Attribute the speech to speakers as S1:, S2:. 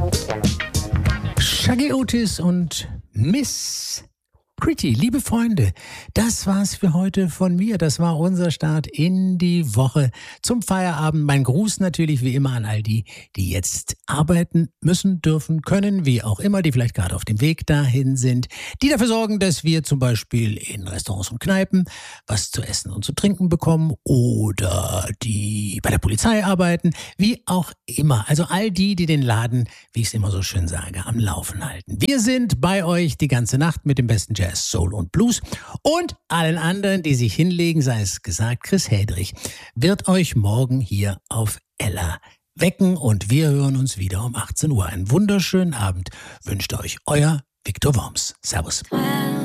S1: Shaggy Otis und Miss Pretty, liebe Freunde, das war's für heute von mir. Das war unser Start in die Woche zum Feierabend. Mein Gruß natürlich wie immer an all die, die jetzt arbeiten müssen, dürfen, können, wie auch immer, die vielleicht gerade auf dem Weg dahin sind, die dafür sorgen, dass wir zum Beispiel in Restaurants und Kneipen was zu essen und zu trinken bekommen oder die bei der Polizei arbeiten, wie auch immer. Also all die, die den Laden, wie ich es immer so schön sage, am Laufen halten. Wir sind bei euch die ganze Nacht mit dem besten Jazz, Soul und Blues und allen anderen, die sich hinlegen, sei es gesagt, Chris Hedrich wird euch morgen hier auf Ella wecken und wir hören uns wieder um 18 Uhr. Einen wunderschönen Abend wünscht euch euer Viktor Worms. Servus.